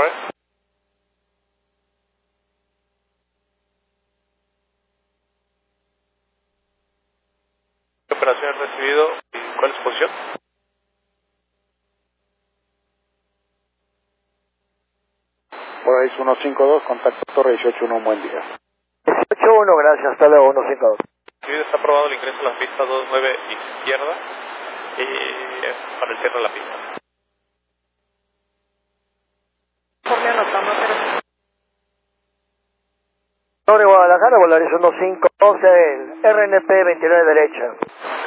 correr. ¿Qué operación has recibido y cuál es su posición? Por ahí es 152, contacto Torre 181, un buen día. 181, gracias, hasta luego, 152. Sí, está aprobado el ingreso a la pista 29 izquierda y es para el cierre de la pista. Torre Guadalajara, Volaris 1512, RNP 29 derecha.